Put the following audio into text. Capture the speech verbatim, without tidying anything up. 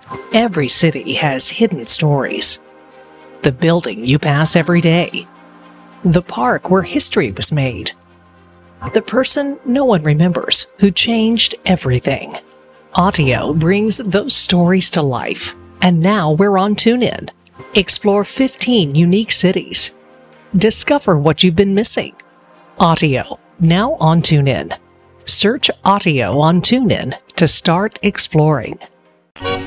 Every city has hidden stories. The building you pass every day. The park where history was made. The person no one remembers who changed everything. Audio brings those stories to life. And now we're on TuneIn. Explore fifteen unique cities. Discover what you've been missing. Audio, now on TuneIn. Search Audio on TuneIn to start exploring.